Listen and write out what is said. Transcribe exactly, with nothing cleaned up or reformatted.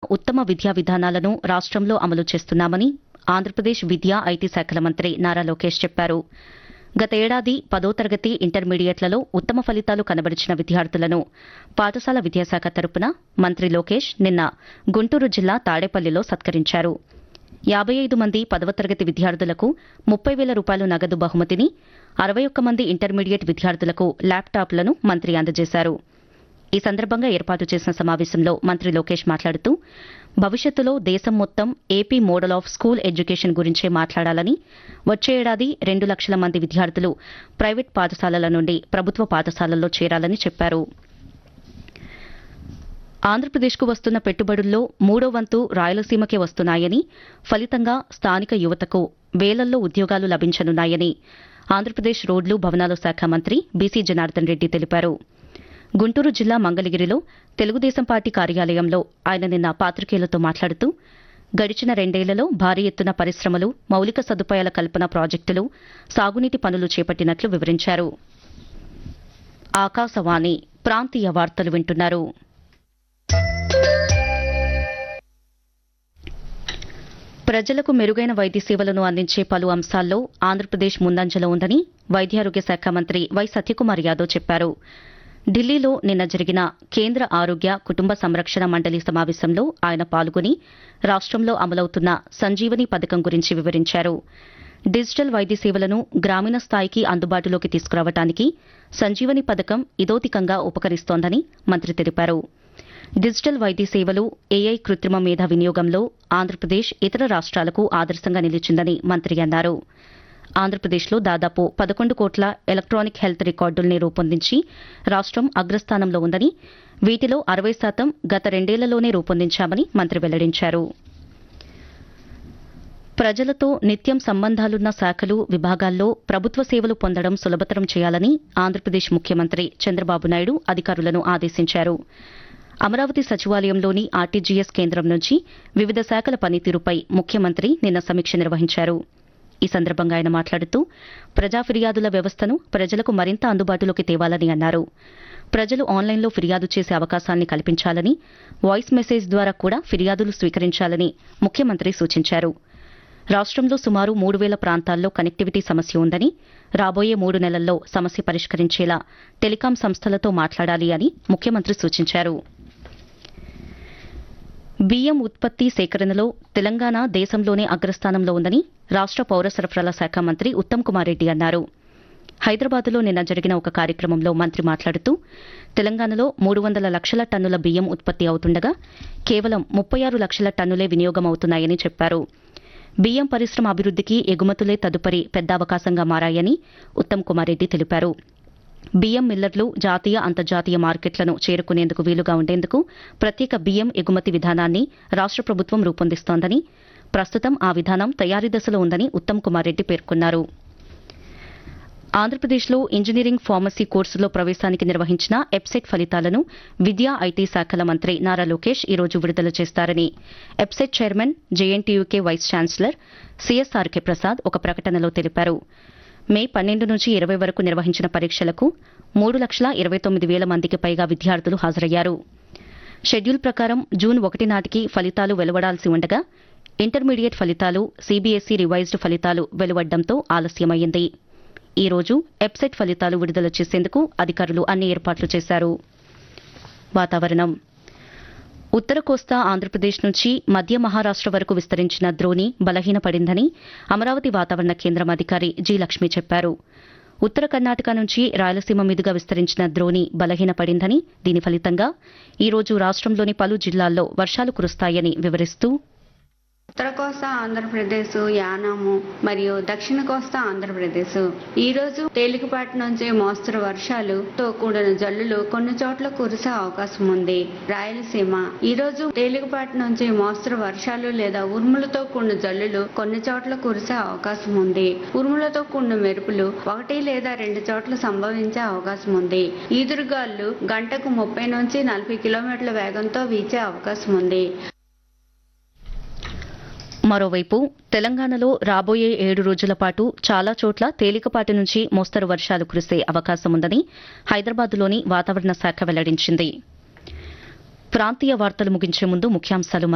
ఉత్తమ విద్యా విధానాలను రాష్ట్రంలో అమలు చేస్తున్నామని ఆంధ్రప్రదేశ్ విద్యా ఐటీ శాఖల మంత్రి నారా లోకేష్ చెప్పారు. గత ఏడాది పదో తరగతి ఇంటర్మీడియట్లలో ఉత్తమ ఫలితాలు కనబరిచిన విద్యార్థులను పాఠశాల విద్యాశాఖ తరపున మంత్రి లోకేష్ నిన్న గుంటూరు జిల్లా తాడేపల్లిలో సత్కరించారు. యాబై ఐదు మంది పదవ తరగతి విద్యార్థులకు ముప్పై వేల రూపాయలు నగదు బహుమతిని, అరవై ఒక్క మంది ఇంటర్మీడియట్ విద్యార్థులకు ల్యాప్టాప్లను మంత్రి అందజేశారు. ఈ సందర్భంగా ఏర్పాటు చేసిన సమావేశంలో మంత్రి లోకేష్ మాట్లాడుతూ భవిష్యత్తులో దేశం మొత్తం AP model of school education గురించే మాట్లాడాలని, వచ్చే ఏడాది రెండు లక్షల మంది విద్యార్థులు ప్రైవేట్ పాఠశాలల నుండి ప్రభుత్వ పాఠశాలల్లో చేరాలని చెప్పారు. ఆంధ్రప్రదేశ్కు వస్తున్న పెట్టుబడుల్లో మూడో వంతు రాయలసీమకే వస్తున్నాయని, ఫలితంగా స్థానిక యువతకు వేలల్లో ఉద్యోగాలు లభించనున్నాయని ఆంధ్రప్రదేశ్ రోడ్లు భవనాల శాఖ మంత్రి బీసీ జనార్దన్ రెడ్డి తెలిపారు. గుంటూరు జిల్లా మంగళగిరిలో తెలుగుదేశం పార్టీ కార్యాలయంలో ఆయన నిన్న పాత్రికేయులతో మాట్లాడుతూ గడిచిన రెండేళ్లలో భారీ ఎత్తున పరిశ్రమలు, మౌలిక సదుపాయాల కల్పన ప్రాజెక్టులు, సాగునీటి పనులు చేపట్టినట్లు వివరించారు. ఆకాశవాణి ప్రాంతీయ వార్తలు వింటున్నారు. ప్రజలకు మెరుగైన వైద్య సేవలను అందించే పలు అంశాల్లో ఆంధ్రప్రదేశ్ ముందంజలో ఉందని వైద్యారోగ్య శాఖ మంత్రి వై సత్యకుమార్ యాదవ్ చెప్పారు. ఢిల్లీలో నిన్న జరిగిన కేంద్ర ఆరోగ్య కుటుంబ సంరక్షణ మండలి సమావేశంలో ఆయన పాల్గొని రాష్ట్రంలో అమలవుతున్న సంజీవని పథకం గురించి వివరించారు. డిజిటల్ వైద్య సేవలను గ్రామీణ స్థాయికి అందుబాటులోకి తీసుకురావడానికి సంజీవని పథకం ఇదోతికంగా ఉపకరిస్తోందని మంత్రి తెలిపారు. డిజిటల్ వైద్య సేవలు, ఏఐ కృత్రిమ మేధ వినియోగంలో ఆంధ్రప్రదేశ్ ఇతర రాష్ట్రాలకు ఆదర్శంగా నిలిచిందని మంత్రి అన్నారు. ఆంధ్రప్రదేశ్లో దాదాపు పదకొండు కోట్ల ఎలక్ట్రానిక్ హెల్త్ రికార్డుల్ని రూపొందించి రాష్ట్రం అగ్రస్థానంలో ఉందని, వీటిలో అరవై శాతం గత రెండేళ్లలోనే రూపొందించామని మంత్రి వెల్లడించారు. ప్రజలతో నిత్యం సంబంధాలున్న శాఖలు, విభాగాల్లో ప్రభుత్వ సేవలు పొందడం సులభతరం చేయాలని ఆంధ్రప్రదేశ్ ముఖ్యమంత్రి చంద్రబాబు నాయుడు అధికారులను ఆదేశించారు. అమరావతి సచివాలయంలోని ఆర్టీజీఎస్ కేంద్రం నుంచి వివిధ శాఖల పనితీరుపై ముఖ్యమంత్రి నిన్న సమీక్ష నిర్వహించారు. ఈ సందర్భంగా ఆయన మాట్లాడుతూ ప్రజా ఫిర్యాదుల వ్యవస్థను ప్రజలకు మరింత అందుబాటులోకి తేవాలని అన్నారు. ప్రజలు ఆన్లైన్లో ఫిర్యాదు చేసే అవకాశాన్ని కల్పించాలని, వాయిస్ మెసేజ్ ద్వారా కూడా ఫిర్యాదులు స్వీకరించాలని ముఖ్యమంత్రి సూచించారు. రాష్ట్రంలో సుమారు మూడు వేల ప్రాంతాల్లో కనెక్టివిటీ సమస్య ఉందని, రాబోయే మూడు నెలల్లో సమస్య పరిష్కరించేలా టెలికాం సంస్థలతో మాట్లాడాలి అని ముఖ్యమంత్రి సూచించారు. బియ్యం ఉత్పత్తి సేకరణలో తెలంగాణ దేశంలోనే అగ్రస్థానంలో ఉందని రాష్ట్ర పౌర సరఫరాల శాఖ మంత్రి ఉత్తమ్ కుమార్ రెడ్డి అన్నారు. హైదరాబాద్లో నిన్న జరిగిన ఒక కార్యక్రమంలో మంత్రి మాట్లాడుతూ తెలంగాణలో మూడు వందల లక్షల టన్నుల బియ్యం ఉత్పత్తి అవుతుండగా కేవలం ముప్పై ఆరు లక్షల టన్నులే వినియోగం అవుతున్నాయని చెప్పారు. బియ్యం పరిశ్రమ అభివృద్దికి ఎగుమతులే తదుపరి పెద్ద అవకాశంగా మారాయని ఉత్తమ్ కుమార్ రెడ్డి తెలిపారు. బియ్యం మిల్లర్లు జాతీయ, అంతర్జాతీయ మార్కెట్లను చేరుకునేందుకు వీలుగా ఉండేందుకు ప్రత్యేక బియ్యం ఎగుమతి విధానాన్ని రాష్ట్ర ప్రభుత్వం రూపొందిస్తోందని, ప్రస్తుతం ఆ విధానం తయారీ దశలో ఉందని ఉత్తమ్ కుమార్ రెడ్డి పేర్కొన్నారు. ఆంధ్రప్రదేశ్లో ఇంజనీరింగ్ ఫార్మసీ కోర్సులో ప్రవేశానికి నిర్వహించిన ఎబ్సెట్ ఫలితాలను విద్యా ఐటీ శాఖల మంత్రి నారా లోకేష్ ఈ రోజు విడుదల చేస్తారని ఎబ్సెట్ chairman, JNTUK vice chancellor CSRK Prasad ఒక ప్రకటనలో తెలిపారు. మే పన్నెండు నుంచి ఇరవై వరకు నిర్వహించిన పరీక్షలకు మూడు లక్షల ఇరవై తొమ్మిది వేల మందికి పైగా విద్యార్థులు హాజరయ్యారు. షెడ్యూల్ ప్రకారం జూన్ ఒకటి నాటికి ఫలితాలు వెలువడాల్సి ఉండగా ఇంటర్మీడియట్ ఫలితాలు, సీబీఎస్ఈ రివైజ్డ్ ఫలితాలు వెలువడడంతో ఆలస్యమైంది. ఈ రోజు ఎబ్సెట్ ఫలితాలు విడుదల చేసేందుకు అధికారులు అన్ని ఏర్పాట్లు చేశారు. వాతావరణం. ఉత్తర కోస్తా ఆంధ్రప్రదేశ్ నుంచి మధ్య మహారాష్ట్ర వరకు విస్తరించిన ద్రోణి బలహీనపడిందని అమరావతి వాతావరణ కేంద్రం అధికారి జి లక్ష్మి చెప్పారు. ఉత్తర కర్ణాటక నుంచి రాయలసీమ మీదుగా విస్తరించిన ద్రోణి బలహీనపడిందని, దీని ఫలితంగా ఈ రోజు రాష్ట్రంలోని పలు జిల్లాల్లో వర్షాలు కురుస్తాయని వివరిస్తూ ఉత్తర కోస్తా ఆంధ్రప్రదేశ్, యానాము మరియు దక్షిణ కోస్తా ఆంధ్రప్రదేశ్ ఈ రోజు తేలికపాటి నుంచి మోస్తరు వర్షాలుతో కూడిన జల్లులు కొన్ని చోట్ల కురిసే అవకాశం ఉంది. రాయలసీమ ఈ రోజు తేలికపాటి నుంచి మోస్తరు వర్షాలు లేదా ఉరుములతో కూడిన జల్లులు కొన్ని చోట్ల కురిసే అవకాశం ఉంది. ఉరుములతో కూడిన మెరుపులు ఒకటి లేదా రెండు చోట్ల సంభవించే అవకాశం ఉంది. ఈదురుగాలు గంటకు ముప్పై నుంచి నలభై కిలోమీటర్ల వేగంతో వీచే అవకాశం ఉంది. మరోవైపు తెలంగాణలో రాబోయే ఏడు రోజుల పాటు చాలా చోట్ల తేలికపాటి నుంచి మోస్తరు వర్షాలు కురిసే అవకాశం ఉందని హైదరాబాద్లోని వాతావరణ శాఖ వెల్లడించింది. ప్రాంతీయ వార్తలు ముగించే ముందు ముఖ్యాంశాలు